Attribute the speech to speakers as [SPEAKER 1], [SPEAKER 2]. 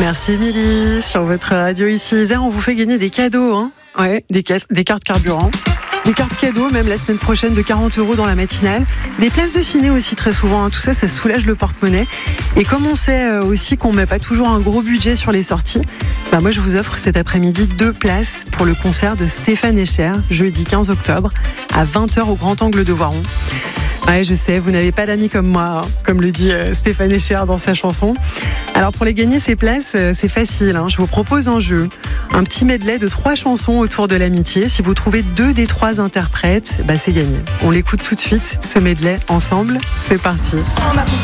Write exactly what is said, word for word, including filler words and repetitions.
[SPEAKER 1] Merci Émilie. Sur votre radio ici Isère, on vous fait gagner des cadeaux, hein. Ouais, des, ca- des cartes carburant. Des cartes cadeaux, même la semaine prochaine, de quarante euros dans la matinale. Des places de ciné aussi, très souvent. Hein. Tout ça, ça soulage le porte-monnaie. Et comme on sait aussi qu'on met pas toujours un gros budget sur les sorties, bah moi, je vous offre cet après-midi deux places pour le concert de Stéphane Echer, jeudi quinze octobre, à vingt heures au Grand Angle de Voiron. Ouais, je sais, vous n'avez pas d'amis comme moi, hein, comme le dit euh, Stéphane Echer dans sa chanson. Alors pour les gagner ces places, euh, c'est facile. Hein. Je vous propose un jeu, un petit medley de trois chansons autour de l'amitié. Si vous trouvez deux des trois interprètes, bah c'est gagné. On l'écoute tout de suite, ce medley ensemble. C'est parti.